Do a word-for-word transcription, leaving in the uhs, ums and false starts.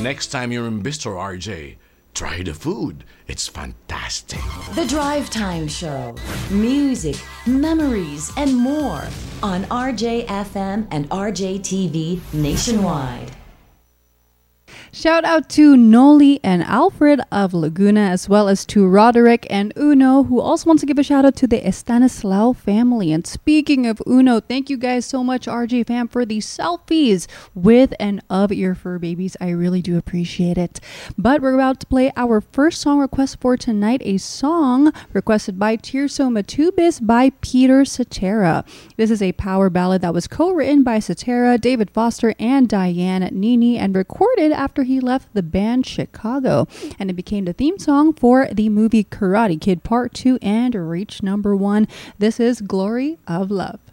Next time you're in Bistro R J, try the food. It's fantastic. The Drive Time Show. Music, memories, and more on R J F M and R J T V nationwide. Shout out to Noli and Alfred of Laguna, as well as to Roderick and Uno, who also wants to give a shout out to the Estanislao family. And speaking of Uno, thank you guys so much, R J fam, for these selfies with and of your fur babies. I really do appreciate it. But we're about to play our first song request for tonight, a song requested by Tirso Matubis by Peter Cetera. This is a power ballad that was co-written by Cetera, David Foster, and Diane Nini, and recorded after he left the band Chicago, and it became the theme song for the movie Karate Kid Part two and reached number one. This is Glory of Love.